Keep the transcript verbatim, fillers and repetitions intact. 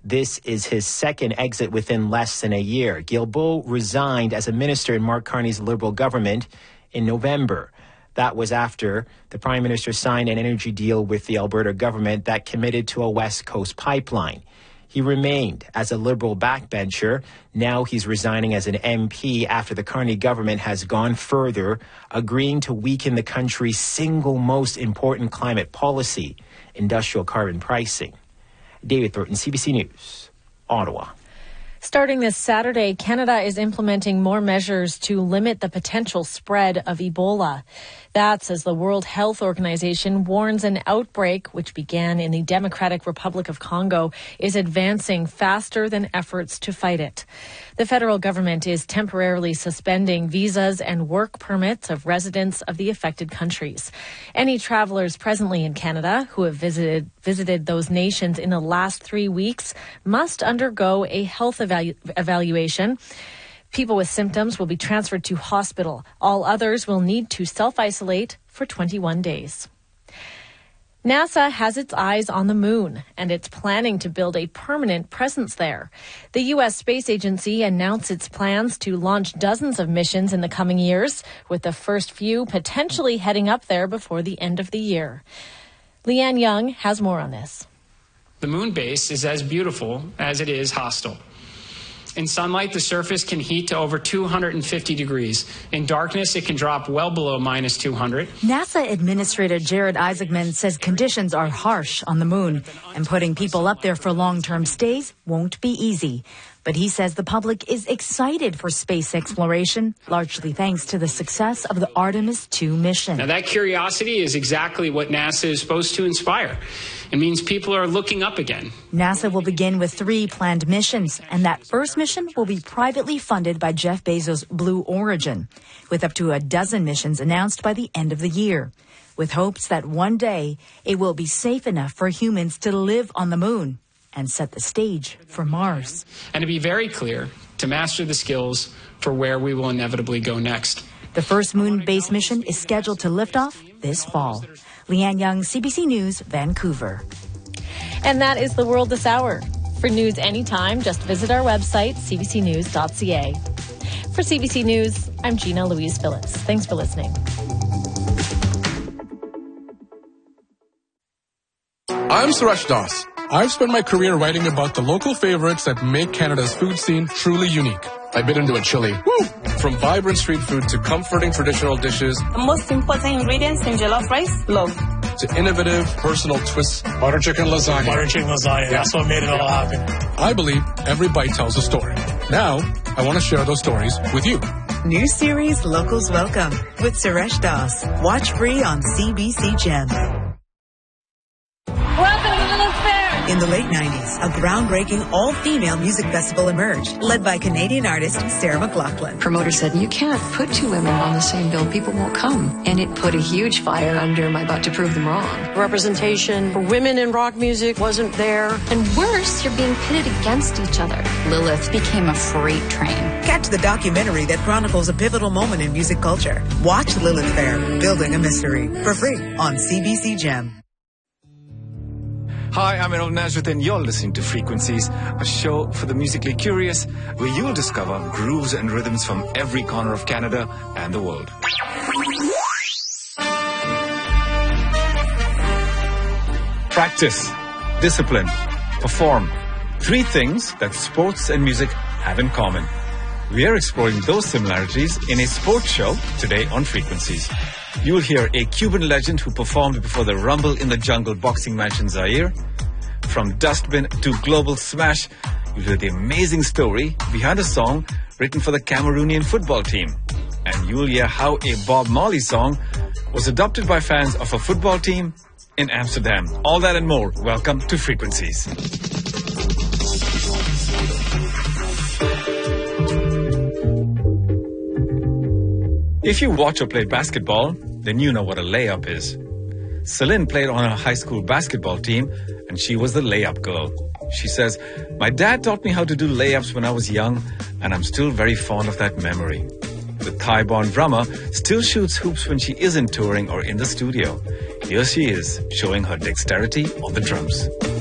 This is his second exit within less than a year. Guilbeault resigned as a minister in Mark Carney's Liberal government in November. That was after the Prime Minister signed an energy deal with the Alberta government that committed to a West Coast pipeline. He remained as a Liberal backbencher. Now he's resigning as an M P after the Carney government has gone further, agreeing to weaken the country's single most important climate policy, industrial carbon pricing. David Thornton, C B C News, Ottawa. Starting this Saturday, Canada is implementing more measures to limit the potential spread of Ebola. That's as the World Health Organization warns an outbreak, which began in the Democratic Republic of Congo, is advancing faster than efforts to fight it. The federal government is temporarily suspending visas and work permits of residents of the affected countries. Any travelers presently in Canada who have visited visited those nations in the last three weeks must undergo a health evalu- evaluation. People with symptoms will be transferred to hospital. All others will need to self-isolate for twenty-one days. NASA has its eyes on the moon, and it's planning to build a permanent presence there. The U S Space Agency announced its plans to launch dozens of missions in the coming years, with the first few potentially heading up there before the end of the year. Leanne Young has more on this. The moon base is as beautiful as it is hostile. In sunlight, the surface can heat to over two hundred fifty degrees. In darkness, it can drop well below minus two hundred. NASA Administrator Jared Isaacman says conditions are harsh on the moon, and putting people up there for long-term stays won't be easy. But he says the public is excited for space exploration, largely thanks to the success of the Artemis two mission. Now, that curiosity is exactly what NASA is supposed to inspire. It means people are looking up again. NASA will begin with three planned missions, and that first mission will be privately funded by Jeff Bezos' Blue Origin, with up to a dozen missions announced by the end of the year, with hopes that one day it will be safe enough for humans to live on the moon and set the stage for Mars. And to be very clear, to master the skills for where we will inevitably go next. The first moon base mission is scheduled to lift off this fall. Leanne Young, C B C News, Vancouver. And that is the world this hour. For news anytime, just visit our website, c b c news dot c a. For C B C News, I'm Gina Louise Phillips. Thanks for listening. I'm Suresh Das. I've spent my career writing about the local favorites that make Canada's food scene truly unique. I bit into a chili. Woo! From vibrant street food to comforting traditional dishes. The most important ingredients in jollof rice, love. To innovative, personal twists. Butter chicken lasagna. Butter chicken lasagna. Yeah. That's what made it all happen. I believe every bite tells a story. Now, I want to share those stories with you. New series Locals Welcome with Suresh Das. Watch free on C B C Gem. In the late nineties, a groundbreaking all-female music festival emerged, led by Canadian artist Sarah McLachlan. Promoter said, you can't put two women on the same bill. People won't come. And it put a huge fire under my butt to prove them wrong. Representation for women in rock music wasn't there. And worse, you're being pitted against each other. Lilith became a freight train. Catch the documentary that chronicles a pivotal moment in music culture. Watch Lilith Fair, Building a Mystery, for free on C B C Gem. Hi, I'm Errol Nazareth, and you're listening to Frequencies, a show for the musically curious, where you'll discover grooves and rhythms from every corner of Canada and the world. Practice, discipline, perform. Three things that sports and music have in common. We are exploring those similarities in a sports show today on Frequencies. You'll hear a Cuban legend who performed before the Rumble in the Jungle boxing match in Zaire. From dustbin to global smash, you'll hear the amazing story behind a song written for the Cameroonian football team. And you'll hear how a Bob Marley song was adopted by fans of a football team in Amsterdam. All that and more. Welcome to Frequencies. If you watch or play basketball, then you know what a layup is. Celine played on her high school basketball team, and she was the layup girl. She says, my dad taught me how to do layups when I was young, and I'm still very fond of that memory. The Thai-born drummer still shoots hoops when she isn't touring or in the studio. Here she is, showing her dexterity on the drums.